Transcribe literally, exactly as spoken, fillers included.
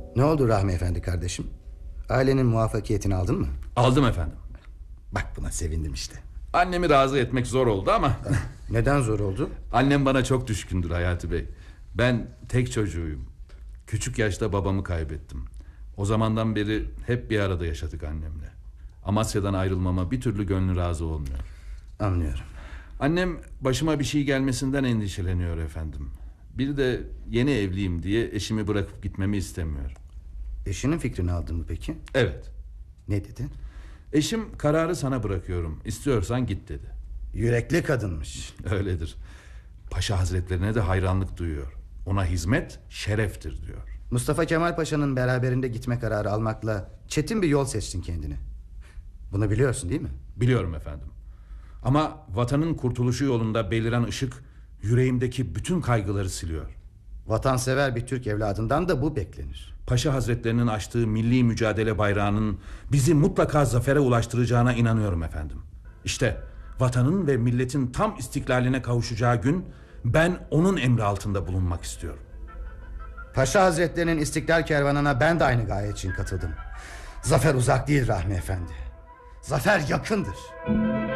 Ne oldu Rahmi Efendi kardeşim? Ailenin muvaffakiyetini aldın mı? Aldım efendim. Bak buna sevindim işte. Annemi razı etmek zor oldu ama Neden zor oldu? annem bana çok düşkündür Hayati Bey. Ben tek çocuğuyum. Küçük yaşta babamı kaybettim. O zamandan beri hep bir arada yaşadık annemle. Amasya'dan ayrılmama bir türlü gönlü razı olmuyor. Anlıyorum. Annem başıma bir şey gelmesinden endişeleniyor efendim. Bir de yeni evliyim diye eşimi bırakıp gitmemi istemiyor. Eşinin fikrini aldın mı peki? Evet. Ne dedi? Eşim kararı sana bırakıyorum, İstiyorsan git dedi. Yürekli kadınmış. Öyledir. Paşa Hazretlerine de hayranlık duyuyor. Ona hizmet şereftir diyor. Mustafa Kemal Paşa'nın beraberinde gitme kararı almakla çetin bir yol seçtin kendine. Bunu biliyorsun değil mi? Biliyorum efendim. Ama vatanın kurtuluşu yolunda beliren ışık yüreğimdeki bütün kaygıları siliyor. Vatansever bir Türk evladından da bu beklenir. Paşa Hazretlerinin açtığı milli mücadele bayrağının bizi mutlaka zafere ulaştıracağına inanıyorum efendim. İşte vatanın ve milletin tam istiklaline kavuşacağı gün ben onun emri altında bulunmak istiyorum. Paşa Hazretlerinin İstiklal Kervanı'na ben de aynı gaye için katıldım. Zafer uzak değil Rahmi Efendi. Zafer yakındır.